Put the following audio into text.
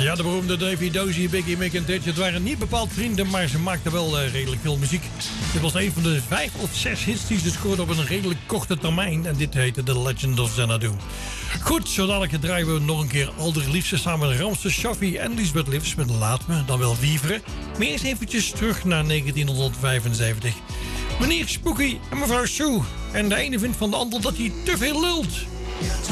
Ja, de beroemde Davy Dozy, Biggie, Mick en Ditch. Het waren niet bepaald vrienden, maar ze maakten wel redelijk veel muziek. Dit was een van de 5 of 6 hits die ze scoorden op een redelijk korte termijn. En dit heette The Legend of Xanadu. Goed, zo dadelijk draaien we nog een keer Alder Liefste samen met Ramses Shaffi en Lisbeth Lips met Laat Me, dan wel Wieveren. Maar eerst eventjes terug naar 1975. Meneer Spooky en mevrouw Sue. En de ene vindt van de ander dat hij te veel lult.